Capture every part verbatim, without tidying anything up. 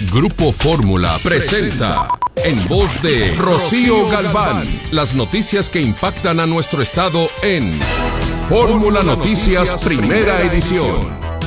Grupo Fórmula presenta, en voz de Rocío Galván, las noticias que impactan a nuestro estado en Fórmula Noticias Primera Edición.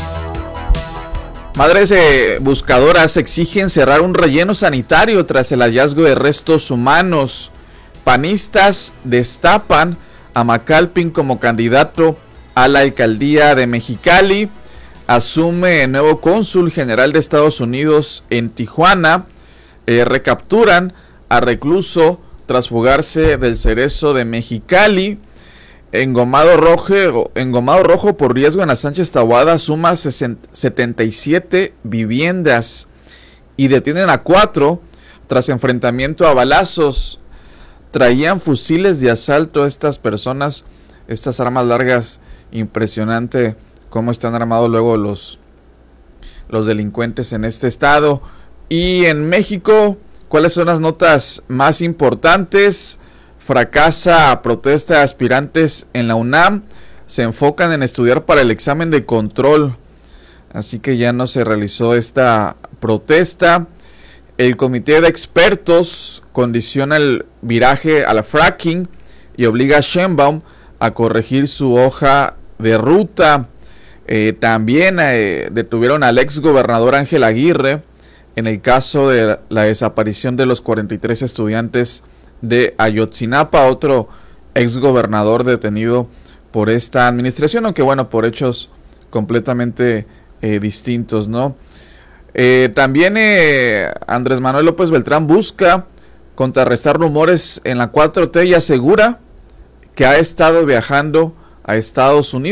Madres eh, buscadoras exigen cerrar un relleno sanitario tras el hallazgo de restos humanos. Panistas destapan a McAlpin como candidato a la alcaldía de Mexicali. Asume nuevo cónsul general de Estados Unidos en Tijuana. Eh, recapturan a recluso tras fugarse del Cerezo de Mexicali. Engomado rojo, engomado rojo por riesgo en la Sánchez Taboada suma setenta y siete viviendas y detienen a cuatro tras enfrentamiento a balazos. Traían fusiles de asalto estas personas, estas armas largas. Impresionante cómo están armados luego los, los delincuentes en este estado. Y en México, ¿cuáles son las notas más importantes? Fracasa protesta de aspirantes en la UNAM. Se enfocan en estudiar para el examen de control. Así que ya no se realizó esta protesta. El comité de expertos condiciona el viraje al fracking y obliga a Sheinbaum a corregir su hoja de ruta. Eh, también eh, detuvieron al ex gobernador Ángel Aguirre en el caso de la desaparición de los cuarenta y tres estudiantes de Ayotzinapa, otro ex gobernador detenido por esta administración, aunque bueno, por hechos completamente eh, distintos, ¿no? Eh, también eh, Andrés Manuel López Beltrán busca contrarrestar rumores en la cuatro T y asegura que ha estado viajando a Estados Unidos.